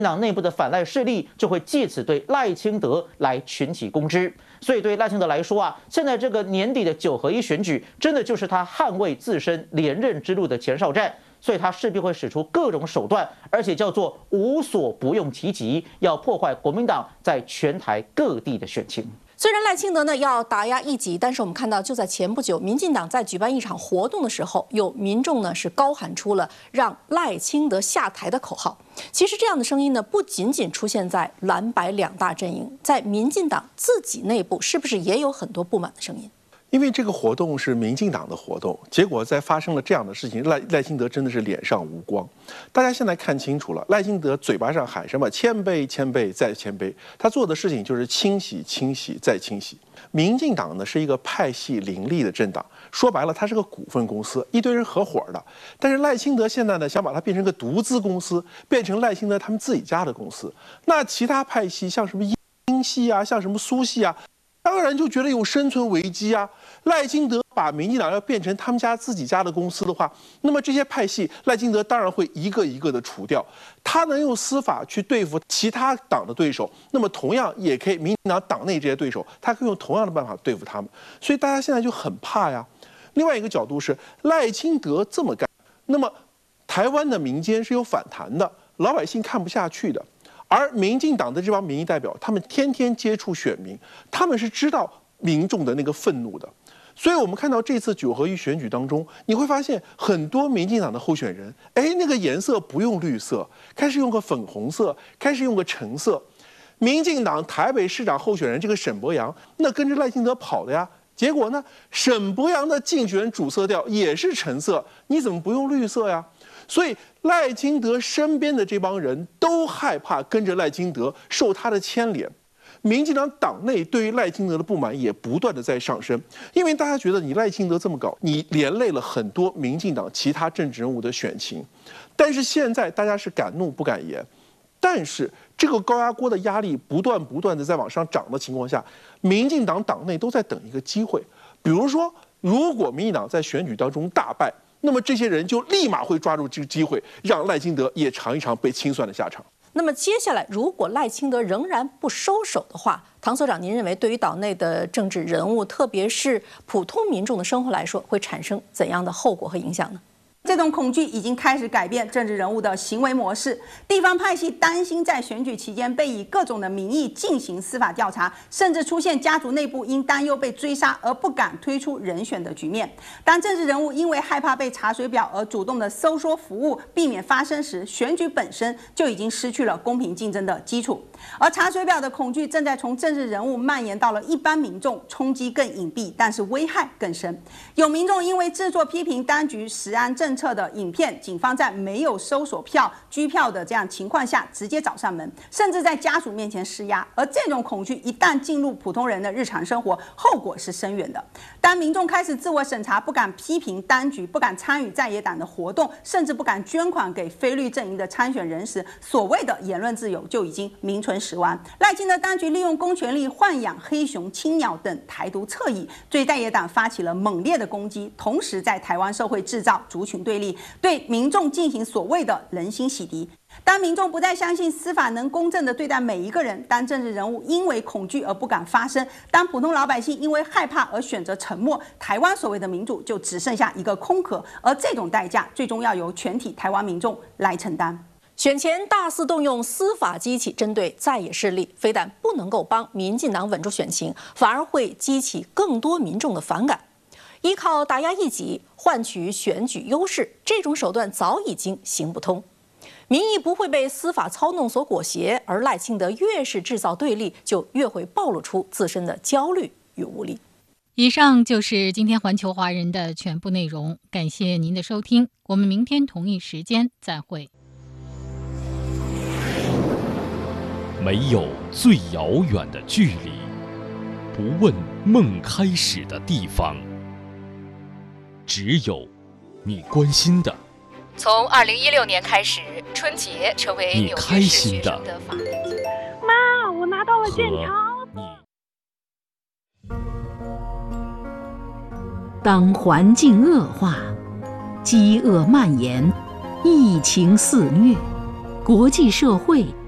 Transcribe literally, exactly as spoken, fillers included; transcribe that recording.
党内部的反赖势力就会借此对赖清德来群起攻之。所以对赖清德来说啊，现在这个年底的九合一选举，真的就是他捍卫自身连任之路的前哨战。所以他势必会使出各种手段，而且叫做无所不用其极，要破坏国民党在全台各地的选情。 虽然赖清德呢要打压异己，但是我们看到，就在前不久，民进党在举办一场活动的时候，有民众呢是高喊出了让赖清德下台的口号。其实这样的声音呢，不仅仅出现在蓝白两大阵营，在民进党自己内部，是不是也有很多不满的声音？ 因为这个活动是民进党的活动，结果在发生了这样的事情，赖赖清德真的是脸上无光。大家现在看清楚了，赖清德嘴巴上喊什么谦卑、谦卑再谦卑，他做的事情就是清洗、清洗再清洗。民进党呢是一个派系林立的政党，说白了，它是个股份公司，一堆人合伙的。但是赖清德现在呢，想把它变成个独资公司，变成赖清德他们自己家的公司。那其他派系像什么英系啊，像什么苏系啊，当然就觉得有生存危机啊。赖清德把民进党要变成他们家自己家的公司的话，那么这些派系赖清德当然会一个一个的除掉。他能用司法去对付其他党的对手，那么同样也可以民进党党内这些对手，他可以用同样的办法对付他们。所以大家现在就很怕呀。另外一个角度是，赖清德这么干，那么台湾的民间是有反弹的，老百姓看不下去的。而民进党的这帮民意代表，他们天天接触选民，他们是知道民众的那个愤怒的。所以我们看到这次九合一选举当中，你会发现很多民进党的候选人，哎，那个颜色不用绿色，开始用个粉红色，开始用个橙色。民进党台北市长候选人这个沈伯洋，那跟着赖清德跑的呀。结果呢，沈伯洋的竞选主色调也是橙色，你怎么不用绿色呀？所以赖清德身边的这帮人都害怕跟着赖清德受他的牵连。民进党党内对于赖清德的不满也不断的在上升，因为大家觉得你赖清德这么搞，你连累了很多民进党其他政治人物的选情。但是现在大家是敢怒不敢言，但是这个高压锅的压力不断不断的在往上涨的情况下，民进党党内都在等一个机会。比如说，如果民进党在选举当中大败，那么这些人就立马会抓住这个机会，让赖清德也尝一尝被清算的下场。 那么接下来，如果赖清德仍然不收手的话，唐所长，您认为对于岛内的政治人物，特别是普通民众的生活来说，会产生怎样的后果和影响呢？ 这种恐惧已经开始改变政治人物的行为模式。地方派系担心在选举期间被以各种的名义进行司法调查，甚至出现家族内部因担忧被追杀而不敢推出人选的局面。当政治人物因为害怕被查水表而主动的收缩服务，避免发生时，选举本身就已经失去了公平竞争的基础。而查水表的恐惧正在从政治人物蔓延到了一般民众，冲击更隐蔽，但是危害更深。有民众因为制作批评当局食安政策的影片，警方在没有搜索票、拘票的这样情况下，直接找上门，甚至在家属面前施压。而这种恐惧一旦进入普通人的日常生活，后果是深远的。当民众开始自我审查，不敢批评当局，不敢参与在野党的活动，甚至不敢捐款给非绿阵营的参选人时，所谓的言论自由就已经名存实亡。赖清德当局利用公权力豢养黑熊、青鸟等台独侧翼，对在野党发起了猛烈的攻击，同时在台湾社会制造族群对立，对民众进行所谓的人心洗涤。当民众不再相信司法能公正地对待每一个人，当政治人物因为恐惧而不敢发声，当普通老百姓因为害怕而选择沉默，台湾所谓的民主就只剩下一个空壳，而这种代价最终要由全体台湾民众来承担。 选前大肆动用司法机器针对在野势力，非但不能够帮民进党稳住选情，反而会激起更多民众的反感。依靠打压异己换取选举优势，这种手段早已经行不通。民意不会被司法操弄所裹挟，而赖清德越是制造对立，就越会暴露出自身的焦虑与无力。 以上就是今天环球华人的全部内容，感谢您的收听，我们明天同一时间再会。 没有最遥远的距离，不问梦开始的地方，只有你关心的。 从二零一六年开始，春节成为你开心的的法定节日。 妈，我拿到了健康。 当环境恶化，饥饿蔓延，疫情肆虐，国际社会